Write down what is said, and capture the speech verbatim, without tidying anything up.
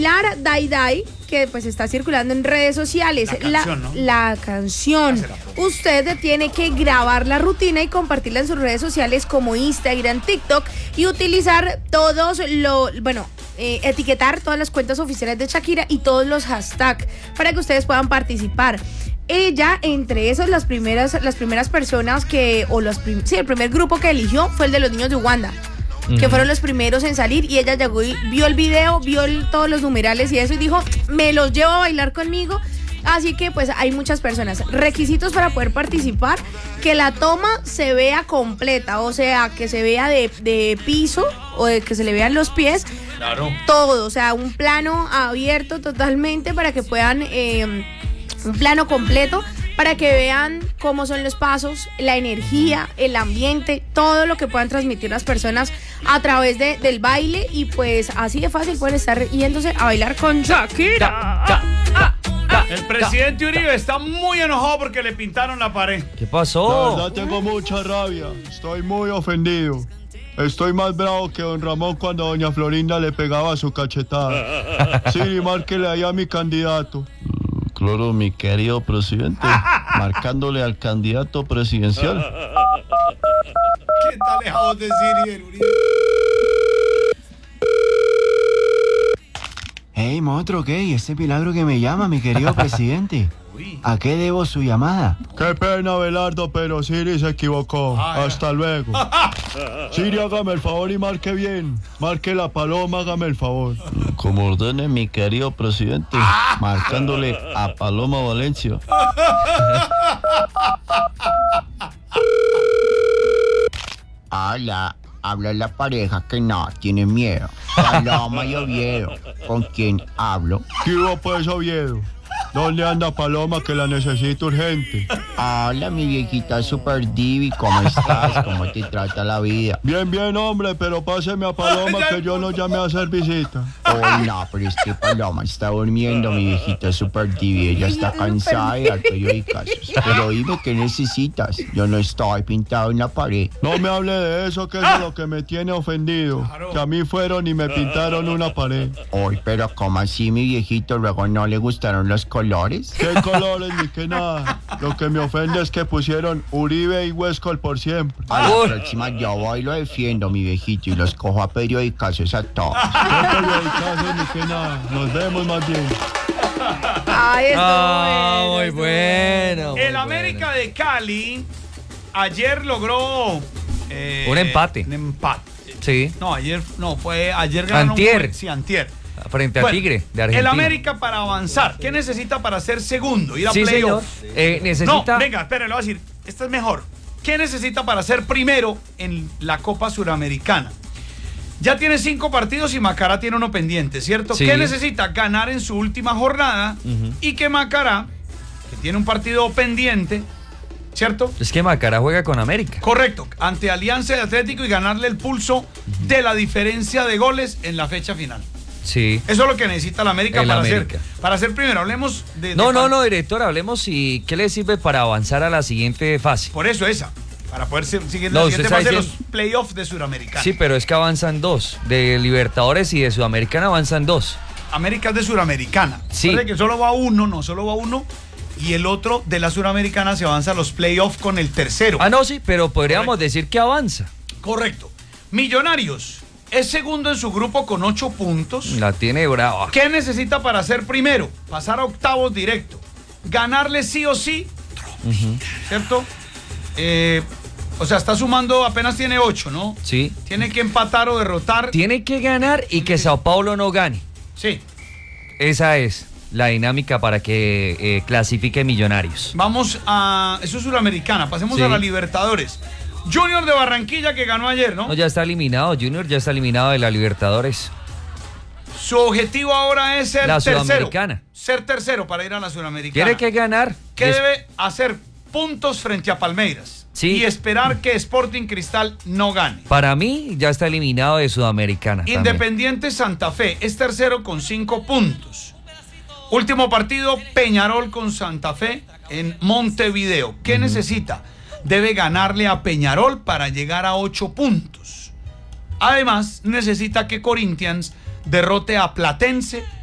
bailar Dai Dai, que pues está circulando en redes sociales. La canción, ¿no? La canción. Usted tiene que grabar la rutina y compartirla en sus redes sociales como Instagram, TikTok y utilizar todos los, bueno, eh, etiquetar todas las cuentas oficiales de Shakira y todos los hashtags para que ustedes puedan participar. Ella, entre esos, las primeras, las primeras personas que, o los prim, sí, el primer grupo que eligió fue el de los niños de Uganda. Uh-huh. Que fueron los primeros en salir y ella llegó y vio el video, vio el, todos los numerales y eso y dijo, me los llevo a bailar conmigo. Así que pues hay muchas personas. Requisitos para poder participar: que la toma se vea completa, o sea, que se vea de, de piso o de que se le vean los pies. Claro. Todo, o sea, un plano abierto totalmente para que puedan, eh, un plano completo para que vean cómo son los pasos, la energía, el ambiente, todo lo que puedan transmitir las personas a través de, del baile y pues así de fácil pueden estar yéndose a bailar con Shakira. Da, da, da, da, El presidente Uribe está muy enojado porque le pintaron la pared. ¿Qué pasó? La verdad tengo mucha rabia, estoy muy ofendido. Estoy más bravo que don Ramón cuando doña Florinda le pegaba su cachetada. Siri, márquele ahí a mi candidato. Claro, mi querido presidente, marcándole al candidato presidencial. ¿Qué tal lejos de Siri del Uribe? Hey, monstruo, ¿qué? ¿Y ese milagro que me llama, mi querido presidente? ¿A qué debo su llamada? Qué pena, Belardo, pero Siri se equivocó. Ah, Hasta luego. Siri, hágame el favor y marque bien. Marque la paloma, hágame el favor. Como ordene mi querido presidente, marcándole a Paloma Valencia. Hola, habla la pareja que no tiene miedo. Paloma y Oviedo. ¿Con quién hablo? ¿Qué hubo pues, Oviedo? ¿Dónde anda Paloma que la necesito urgente? Hola, mi viejita super divi, ¿cómo estás? ¿Cómo te trata la vida? Bien, bien, hombre, pero páseme a Paloma que yo no llamé a hacer visita. Oh, no, pero es que Paloma está durmiendo, mi viejita super divi. Ella está cansada de dar periodicazos. Pero dime, ¿qué necesitas? Yo no estoy pintado en la pared. No me hable de eso, que eso es lo que me tiene ofendido. Que a mí fueron y me pintaron una pared. Uy, pero ¿cómo así, mi viejito? Luego no le gustaron los colores. ¿Qué colores ni qué nada? Lo que me ofende es que pusieron Uribe y Huescol por siempre. A la próxima yo voy y lo defiendo, mi viejito, y los cojo a periodicazos a todos. ¿Qué periodicazos ni qué nada? Nos vemos más bien. Ay, esto ah, muy bueno. Muy El América bueno. de Cali ayer logró eh, un empate. Un empate. Sí. No, ayer no, fue ayer ganó. Antier. Un, sí, antier. Frente a bueno, Tigre de Argentina. El América para avanzar, ¿qué necesita para ser segundo? Ir a sí, playoff. Eh, necesita... No, venga, espere, le voy a decir, esta es mejor. ¿Qué necesita para ser primero en la Copa Suramericana? Ya tiene cinco partidos y Macará tiene uno pendiente, ¿cierto? Sí. ¿Qué necesita? Ganar en su última jornada uh-huh. y que Macará, que tiene un partido pendiente, ¿cierto? Es que Macará juega con América. Correcto, ante Alianza de Atlético y ganarle el pulso uh-huh. de la diferencia de goles en la fecha final. Sí. Eso es lo que necesita la América, para, América. Ser, para ser primero. Hablemos de... de no, no, pan. no, director, hablemos y qué le sirve para avanzar a la siguiente fase. Por eso esa, para poder ser, seguir no, la siguiente fase de diciendo... los playoffs de Suramericana. Sí, pero es que avanzan dos, de Libertadores y de Sudamericana avanzan dos. América es de Suramericana. Sí. Recuerde que solo va uno, no, solo va uno. Y el otro de la Suramericana se avanza a los playoffs con el tercero. Ah, no, sí, pero podríamos Correcto. decir que avanza. Correcto. Millonarios es segundo en su grupo con ocho puntos. La tiene brava. ¿Qué necesita para ser primero? Pasar a octavos directo. Ganarle sí o sí. Uh-huh. ¿Cierto? Eh, o sea, está sumando, apenas tiene ocho, ¿no? Sí. Tiene que empatar o derrotar. Tiene que ganar y que Sao Paulo no gane. Sí. Esa es la dinámica para que eh, clasifique Millonarios. Vamos a... Eso es Suramericana. Pasemos sí. a la Libertadores. Junior de Barranquilla que ganó ayer, ¿no? No, ya está eliminado. Junior ya está eliminado de la Libertadores. Su objetivo ahora es ser la tercero. Sudamericana. Ser tercero para ir a la Sudamericana. Tiene que ganar. ¿Qué es... debe hacer? Puntos frente a Palmeiras. Sí. Y esperar que Sporting Cristal no gane. Para mí ya está eliminado de Sudamericana. Independiente también. Santa Fe es tercero con cinco puntos. Último partido, Peñarol con Santa Fe en Montevideo. ¿Qué uh-huh. necesita? Debe ganarle a Peñarol para llegar a ocho puntos. Además, necesita que Corinthians derrote a Platense